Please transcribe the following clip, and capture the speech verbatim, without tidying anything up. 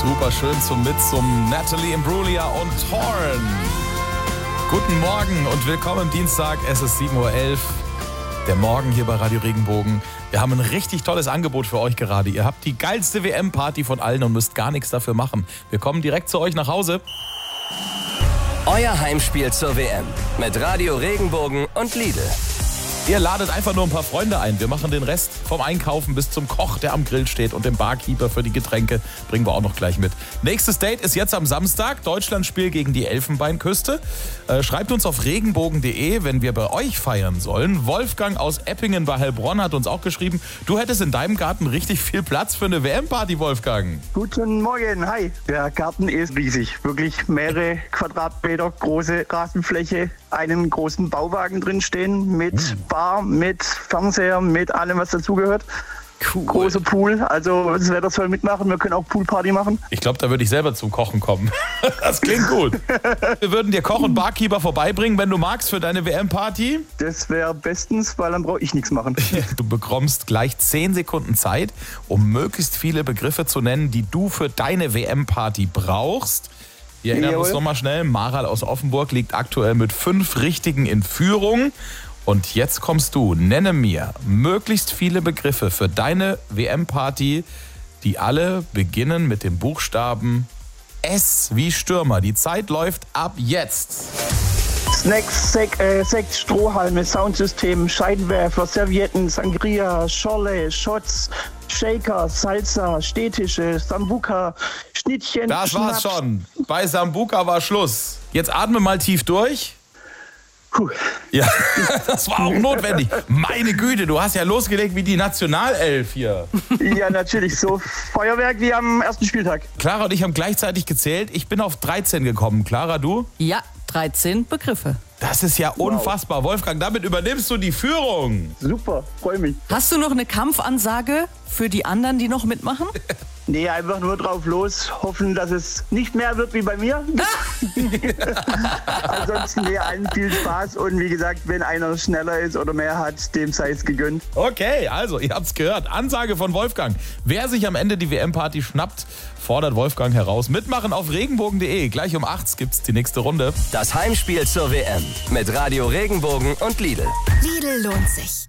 Super schön zum Mitsummen. Natalie Imbruglia und Torn. Guten Morgen und willkommen Dienstag. Es ist sieben Uhr elf. Der Morgen hier bei Radio Regenbogen. Wir haben ein richtig tolles Angebot für euch gerade. Ihr habt die geilste W M-Party von allen und müsst gar nichts dafür machen. Wir kommen direkt zu euch nach Hause. Euer Heimspiel zur W M mit Radio Regenbogen und Lidl. Ihr ladet einfach nur ein paar Freunde ein. Wir machen den Rest vom Einkaufen bis zum Koch, der am Grill steht, und dem Barkeeper für die Getränke. Bringen wir auch noch gleich mit. Nächstes Date ist jetzt am Samstag. Deutschlandspiel gegen die Elfenbeinküste. Äh, schreibt uns auf regenbogen punkt de, wenn wir bei euch feiern sollen. Wolfgang aus Eppingen bei Heilbronn hat uns auch geschrieben, du hättest in deinem Garten richtig viel Platz für eine W M-Party, Wolfgang. Guten Morgen, hi. Der Garten ist riesig. Wirklich mehrere Quadratmeter große Rasenfläche. Einen großen Bauwagen drin stehen mit hm. Bar, mit Fernseher, mit allem, was dazugehört. Cool. Großer Pool, also das Wetter soll mitmachen. Wir können auch Poolparty machen. Ich glaube, da würde ich selber zum Kochen kommen. Das klingt gut. Wir würden dir Koch und Barkeeper vorbeibringen, wenn du magst, für deine W M-Party. Das wäre bestens, weil dann brauche ich nichts machen. Du bekommst gleich zehn Sekunden Zeit, um möglichst viele Begriffe zu nennen, die du für deine W M-Party brauchst. Wir erinnern Jawohl. uns nochmal schnell, Maral aus Offenburg liegt aktuell mit fünf Richtigen in Führung. Und jetzt kommst du, nenne mir möglichst viele Begriffe für deine W M-Party, die alle beginnen mit dem Buchstaben S wie Stürmer. Die Zeit läuft ab jetzt. Snacks, Sek, äh, Sekt, Strohhalme, Soundsystem, Scheinwerfer, Servietten, Sangria, Schorle, Shots, Shaker, Salsa, Stehtische, Sambuca, Schnittchen, Das Schnaps. war's schon. Bei Sambuca war Schluss. Jetzt atme mal tief durch. Puh. Ja, das war auch notwendig. Meine Güte, du hast ja losgelegt wie die Nationalelf hier. Ja, natürlich. So Feuerwerk wie am ersten Spieltag. Clara und ich haben gleichzeitig gezählt. Ich bin auf dreizehn gekommen. Clara, du? Ja, dreizehn Begriffe. Das ist ja unfassbar. Wow. Wolfgang, damit übernimmst du die Führung. Super, freue mich. Hast du noch eine Kampfansage für die anderen, die noch mitmachen? Nee, einfach nur drauf los. Hoffen, dass es nicht mehr wird wie bei mir. Ansonsten nee, allen viel Spaß. Und wie gesagt, wenn einer schneller ist oder mehr hat, dem sei es gegönnt. Okay, also ihr habt's gehört. Ansage von Wolfgang. Wer sich am Ende die W M-Party schnappt, fordert Wolfgang heraus. Mitmachen auf regenbogen punkt de. Gleich um acht gibt's die nächste Runde. Das Heimspiel zur W M mit Radio Regenbogen und Lidl. Lidl lohnt sich.